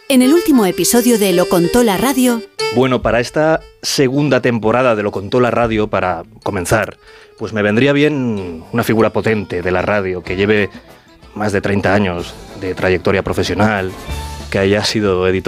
En el último episodio de Lo contó la radio... Bueno, para esta segunda temporada de Lo contó la radio, para comenzar, pues me vendría bien una figura potente de la radio, que lleve más de 30 años de trayectoria profesional, que haya sido editor